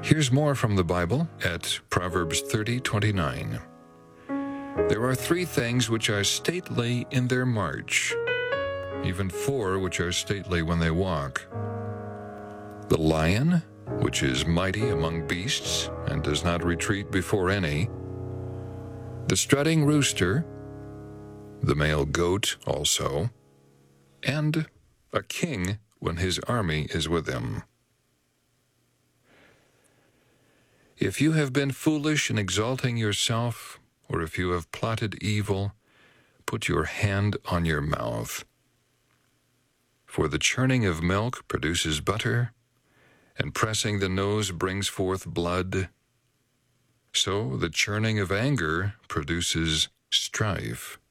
Here's more from the Bible at Proverbs 30:29. There are 3 things which are stately in their march, even 4 which are stately when they walk. The lion, which is mighty among beasts, and does not retreat before any. The strutting rooster, the male goat also, and a king when his army is with him. If you have been foolish in exalting yourself, or if you have plotted evil, put your hand on your mouth. For the churning of milk produces butter, and pressing the nose brings forth blood. So the churning of anger produces strife.